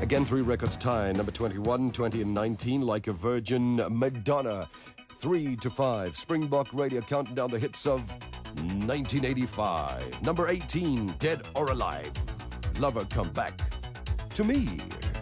Again, 3 records tie. Number 21, 20, and 19, Like a Virgin, Madonna. 3 to 5, Springbok Radio counting down the hits of 1985. Number 18, Dead or Alive, Lover Come Back to Me.